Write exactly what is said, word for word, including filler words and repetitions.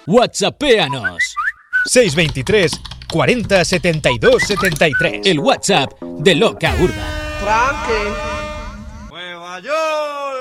WhatsAppéanos. seis veintitrés cuarenta setenta y dos setenta y tres. El WhatsApp de Loca Urba. Tranqui. Nueva York.